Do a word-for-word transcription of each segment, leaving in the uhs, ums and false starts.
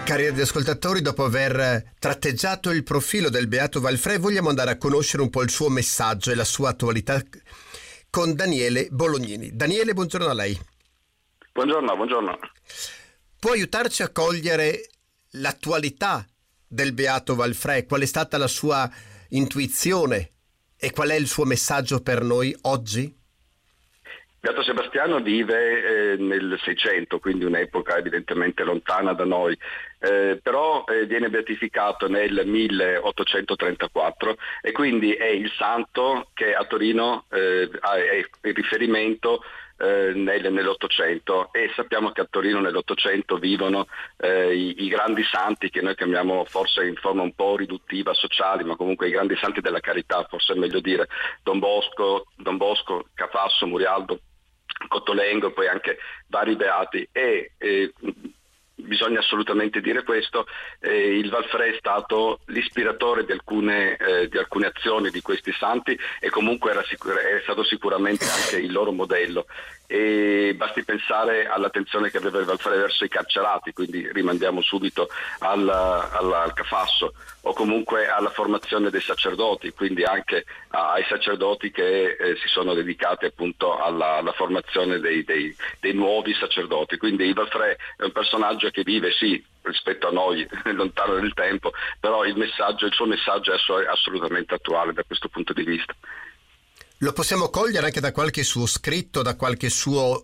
Cari ascoltatori, dopo aver tratteggiato il profilo del Beato Valfrè, vogliamo andare a conoscere un po' il suo messaggio e la sua attualità con Daniele Bolognini. Daniele, buongiorno a lei. Buongiorno, buongiorno. Può aiutarci a cogliere l'attualità del Beato Valfrè? Qual è stata la sua intuizione e qual è il suo messaggio per noi oggi? Beato Sebastiano vive eh, nel Seicento, quindi un'epoca evidentemente lontana da noi, eh, però eh, viene beatificato nel milleottocentotrentaquattro e quindi è il santo che a Torino eh, è il riferimento eh, nel, nell'Ottocento, e sappiamo che a Torino nell'Ottocento vivono eh, i, i grandi santi che noi chiamiamo forse in forma un po' riduttiva sociali, ma comunque i grandi santi della carità, forse è meglio dire Don Bosco, Don Bosco, Cafasso, Murialdo, Cottolengo e poi anche vari beati, e eh, bisogna assolutamente dire questo, eh, il Valfrè è stato l'ispiratore di alcune, eh, di alcune azioni di questi santi, e comunque era sicur- è stato sicuramente anche il loro modello. E basti pensare all'attenzione che aveva il Valfrè verso i carcerati, quindi rimandiamo subito al, al, al Cafasso, o comunque alla formazione dei sacerdoti, quindi anche ai sacerdoti che eh, si sono dedicati appunto alla, alla formazione dei, dei, dei nuovi sacerdoti. Quindi il Valfrè è un personaggio che vive, sì, rispetto a noi, lontano nel tempo, però il messaggio, il suo messaggio è assolutamente attuale da questo punto di vista. Lo possiamo cogliere anche da qualche suo scritto, da qualche suo...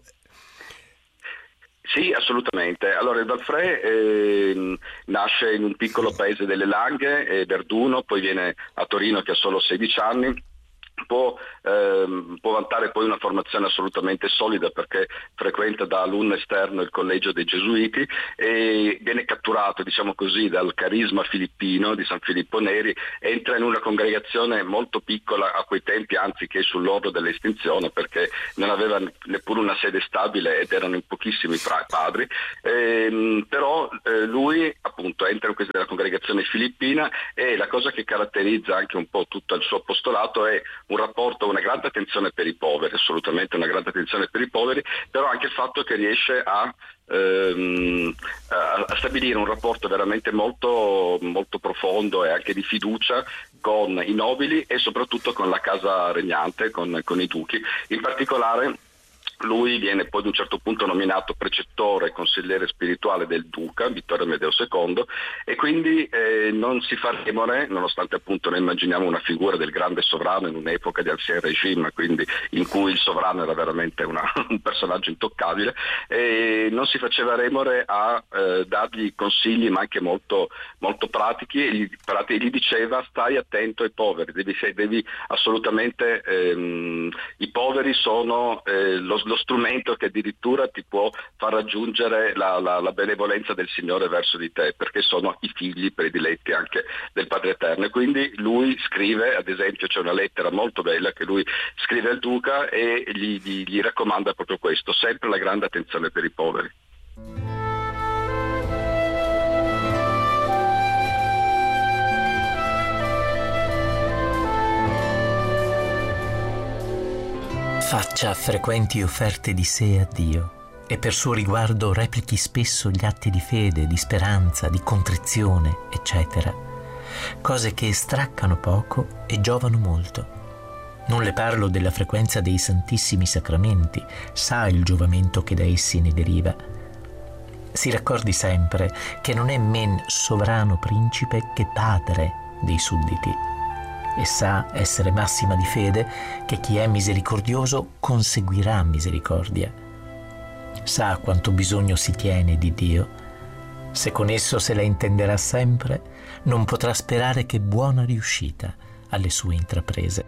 Sì, assolutamente. Allora il Valfrè eh, nasce in un piccolo paese delle Langhe, eh, Verduno, poi viene a Torino che ha solo sedici anni. Può, ehm, può vantare poi una formazione assolutamente solida, perché frequenta da alunno esterno il collegio dei Gesuiti e viene catturato, diciamo così, dal carisma filippino di San Filippo Neri. Entra in una congregazione molto piccola a quei tempi, anzi che è sull'orlo dell'estinzione, perché non aveva neppure una sede stabile ed erano in pochissimi padri, ehm, però eh, lui appunto entra in questa congregazione filippina, e la cosa che caratterizza anche un po' tutto il suo apostolato è un rapporto, una grande attenzione per i poveri, assolutamente una grande attenzione per i poveri, però anche il fatto che riesce a, ehm, a, a stabilire un rapporto veramente molto, molto profondo e anche di fiducia con i nobili e soprattutto con la casa regnante, con, con i duchi. In particolare lui viene poi ad un certo punto nominato precettore e consigliere spirituale del duca Vittorio Amedeo secondo, e quindi eh, non si fa remore, nonostante appunto noi immaginiamo una figura del grande sovrano in un'epoca di ancien regime, quindi in cui il sovrano era veramente una, un personaggio intoccabile, e non si faceva remore a eh, dargli consigli, ma anche molto, molto pratici, e gli, e gli diceva: stai attento ai poveri, devi, devi assolutamente ehm, i poveri sono eh, lo lo strumento che addirittura ti può far raggiungere la, la, la benevolenza del Signore verso di te, perché sono i figli prediletti anche del Padre Eterno. E quindi lui scrive, ad esempio c'è una lettera molto bella che lui scrive al duca e gli, gli, gli raccomanda proprio questo, sempre la grande attenzione per i poveri. Faccia frequenti offerte di sé a Dio e per suo riguardo replichi spesso gli atti di fede, di speranza, di contrizione, eccetera, cose che straccano poco e giovano molto. Non le parlo della frequenza dei Santissimi Sacramenti, sa il giovamento che da essi ne deriva. Si raccordi sempre che non è men sovrano principe che padre dei sudditi, e sa essere massima di fede che chi è misericordioso conseguirà misericordia. Sa quanto bisogno si tiene di Dio. Se con esso se la intenderà sempre, non potrà sperare che buona riuscita alle sue intraprese.